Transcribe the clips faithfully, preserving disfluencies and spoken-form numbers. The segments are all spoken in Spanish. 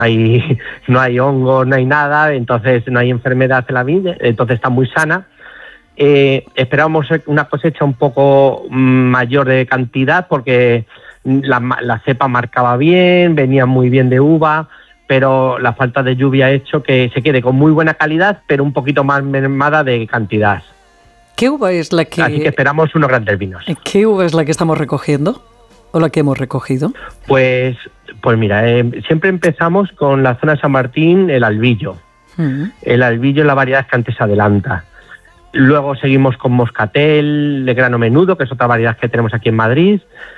hay, no hay hongo, no hay nada, entonces no hay enfermedad en la viña, entonces está muy sana. Eh, esperamos una cosecha un poco mayor de cantidad porque la, la cepa marcaba bien, venía muy bien de uva, pero la falta de lluvia ha hecho que se quede con muy buena calidad, pero un poquito más mermada de cantidad. ¿Qué uva es la que...? Así que esperamos unos grandes vinos. ¿Qué uva es la que estamos recogiendo o la que hemos recogido? Pues, pues mira, eh, siempre empezamos con la zona de San Martín, el Albillo. Uh-huh. El Albillo es la variedad que antes adelanta. Luego seguimos con Moscatel, de grano menudo, que es otra variedad que tenemos aquí en Madrid.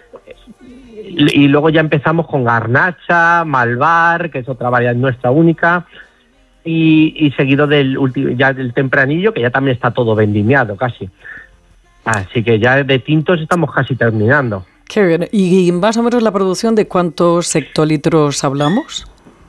Y luego ya empezamos con Garnacha, Malvar, que es otra variedad nuestra única. Y, y seguido del último, ya del Tempranillo, que ya también está todo vendimiado casi. Así que ya de tintos estamos casi terminando. Qué bien. ¿Y más o menos la producción de cuántos hectolitros hablamos?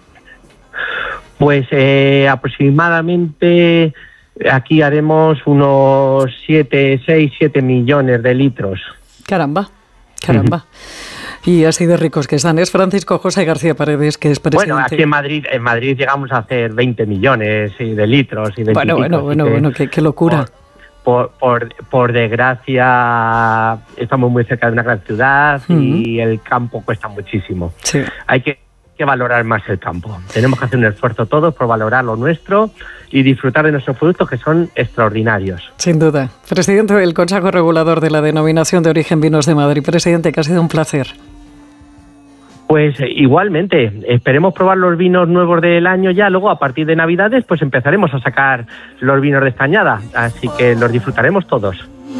Pues eh, aproximadamente... Aquí haremos unos siete, seis, siete millones de litros. Caramba, caramba. Uh-huh. Y así de ricos que están. Es Francisco José García Paredes, que es presidente. Bueno, aquí en Madrid, en Madrid llegamos a hacer veinte millones de litros. Y bueno, bueno, bueno, bueno, qué, qué locura. Por, por, por desgracia, estamos muy cerca de una gran ciudad uh-huh. y el campo cuesta muchísimo. Sí. Hay que... que valorar más el campo. Tenemos que hacer un esfuerzo todos por valorar lo nuestro y disfrutar de nuestros productos que son extraordinarios. Sin duda. Presidente del Consejo Regulador de la Denominación de Origen Vinos de Madrid. Presidente, que ha sido un placer. Pues igualmente, esperemos probar los vinos nuevos del año ya, luego a partir de Navidades pues empezaremos a sacar los vinos de esta añada, así que los disfrutaremos todos.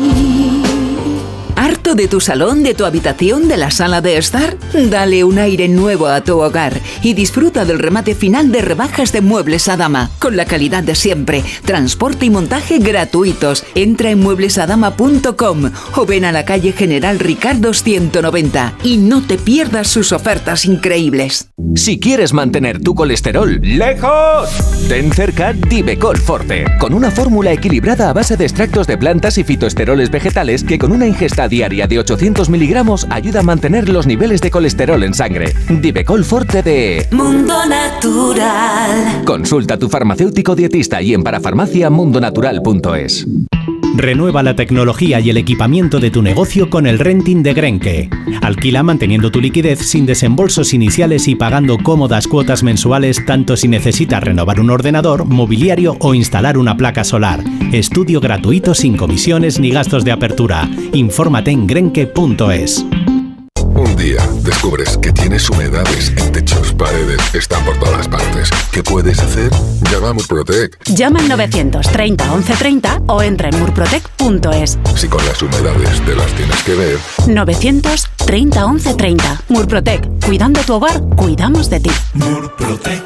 ¿Harto de tu salón, de tu habitación, de la sala de estar? Dale un aire nuevo a tu hogar y disfruta del remate final de rebajas de Muebles Adama, con la calidad de siempre, transporte y montaje gratuitos. Entra en muebles adama punto com o ven a la calle General Ricardo ciento noventa y no te pierdas sus ofertas increíbles. Si quieres mantener tu colesterol lejos, ten cerca Divecol Forte, con una fórmula equilibrada a base de extractos de plantas y fitoesteroles vegetales que con una ingesta diaria de ochocientos miligramos ayuda a mantener los niveles de colesterol en sangre. Divecol Forte de Mundo Natural. Consulta a tu farmacéutico dietista y en parafarmacia mundo natural punto es. Renueva la tecnología y el equipamiento de tu negocio con el renting de Grenke. Alquila manteniendo tu liquidez sin desembolsos iniciales y pagando cómodas cuotas mensuales tanto si necesitas renovar un ordenador, mobiliario o instalar una placa solar. Estudio gratuito sin comisiones ni gastos de apertura. Infórmate en grenke punto es. Un día descubres que tienes humedades en techos, paredes, están por todas partes. ¿Qué puedes hacer? Llama a Murprotec. Llama al novecientos treinta once treinta o entra en murprotec punto es. Si con las humedades te las tienes que ver. novecientos treinta once treinta. Murprotec. Cuidando tu hogar, cuidamos de ti. Murprotec.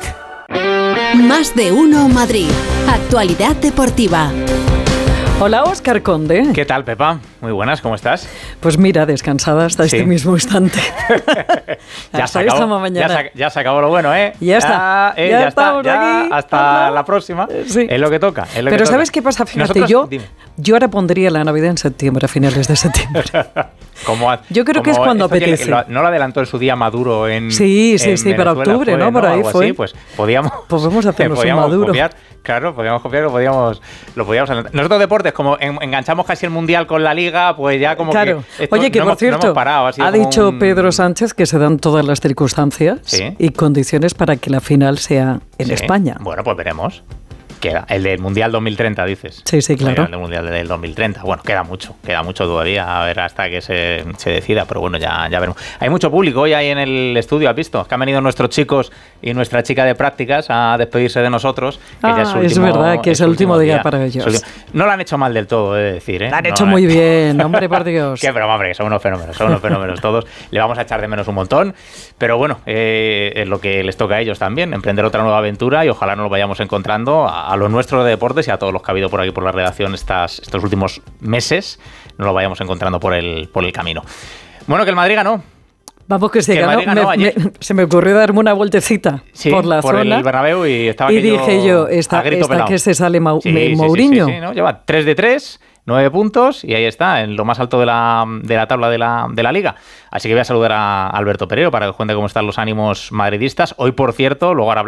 Más de uno Madrid. Actualidad deportiva. Hola, Óscar Conde. ¿Qué tal, Pepa? Muy buenas, ¿cómo estás? Pues mira, descansada hasta sí. este mismo instante. ya, se acabó, ya, se, ya se acabó lo bueno, ¿eh? Ya está. Ya, eh, ya, ya está. Ya aquí. Hasta ¿no? la próxima. Sí. Es lo que toca. Es lo Pero que ¿sabes toca. qué pasa? Fíjate, Nosotros, yo, dime. yo ahora pondría la Navidad en septiembre, a finales de septiembre. Como a, yo creo como que es cuando apetece. Que lo, ¿No lo adelantó en su día Maduro en Sí, sí, en sí, para octubre, fue, ¿no? Por ahí Algo fue. Así, pues podíamos, pues vamos a hacernos un Maduro. Copiar, claro, podíamos copiar, lo podíamos, lo podíamos adelantar. Nosotros deportes, como en, enganchamos casi el Mundial con la Liga, pues ya como claro. que... Esto, Oye, que no por hemos, cierto, no hemos parado, ha, ha dicho un... Pedro Sánchez que se dan todas las circunstancias ¿Sí? y condiciones para que la final sea en ¿Sí? España. Bueno, pues veremos. Queda el del Mundial dos mil treinta, dices. Sí, sí, claro. El del Mundial del dos mil treinta. Bueno, queda mucho, queda mucho todavía, a ver hasta que se, se decida, pero bueno, ya, ya veremos. Hay mucho público hoy ahí en el estudio, ¿has visto? Que han venido nuestros chicos y nuestra chica de prácticas a despedirse de nosotros. Que Ah, ya es, su último, es verdad, que es, es el último día, día para ellos. No lo han hecho mal del todo, he de decir, ¿eh? Lo han no hecho lo muy han... bien, hombre, por Dios. Qué broma, hombre, son unos fenómenos, son unos fenómenos todos. Le vamos a echar de menos un montón, pero bueno, eh, es lo que les toca a ellos también, emprender otra nueva aventura y ojalá nos lo vayamos encontrando a, a los nuestros de deportes y a todos los que ha habido por aquí por la redacción estas, estos últimos meses, nos lo vayamos encontrando por el, por el camino. Bueno, que el Madrid ganó. Vamos, que se que ganó. ganó me, me, se me ocurrió darme una vueltecita sí, por la por zona. el Bernabéu y estaba y dije yo, esta, esta que se sale Mau, sí, Mourinho. Sí, sí, sí, sí, ¿no? Lleva tres de tres, nueve puntos y ahí está, en lo más alto de la, de la tabla de la, de la Liga. Así que voy a saludar a Alberto Pereiro para que os cuente cómo están los ánimos madridistas. Hoy, por cierto, luego ahora